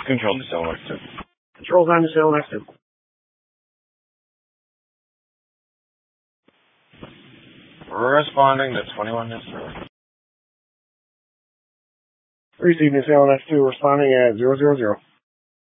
Control to SLX2. Control 9 to SLX2. Responding to 21 Mr. Receiving SLX2, responding at 000.